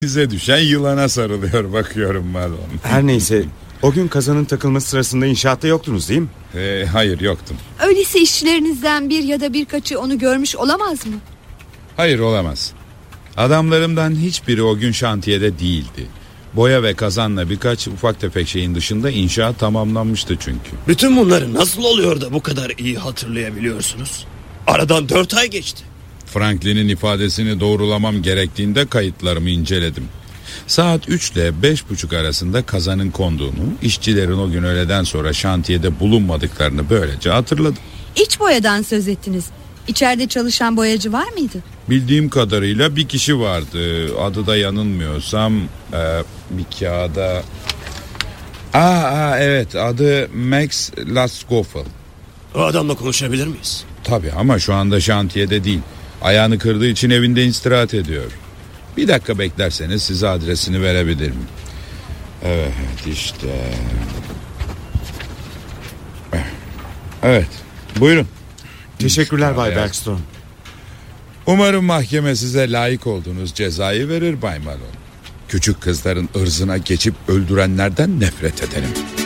Size düşen yılana sarılıyor bakıyorum Malon. Her neyse, o gün kazanın takılması sırasında inşaatta yoktunuz değil mi? Hayır, yoktum. Öyleyse işçilerinizden bir ya da birkaçı onu görmüş olamaz mı? Hayır, olamaz. Adamlarımdan hiçbiri o gün şantiyede değildi. Boya ve kazanla birkaç ufak tefek şeyin dışında inşaat tamamlanmıştı çünkü. Bütün bunları nasıl oluyor da bu kadar iyi hatırlayabiliyorsunuz? Aradan 4 ay geçti. Franklin'in ifadesini doğrulamam gerektiğinde kayıtlarımı inceledim. Saat 3 ile 5.30 arasında kazanın konduğunu, işçilerin o gün öğleden sonra şantiyede bulunmadıklarını böylece hatırladım. İç boyadan söz ettiniz. İçeride çalışan boyacı var mıydı? Bildiğim kadarıyla bir kişi vardı. Adı da yanılmıyorsam bir kağıda... Evet, adı Max Laskoffel. O adamla konuşabilir miyiz? Tabii, ama şu anda şantiyede değil. Ayağını kırdığı için evinde istirahat ediyor. Bir dakika beklerseniz size adresini verebilirim. Evet, işte. Evet, buyurun. Teşekkürler Bay Bergstrom. Umarım mahkeme size layık olduğunuz cezayı verir Bay Malone. Küçük kızların ırzına geçip öldürenlerden nefret ederim.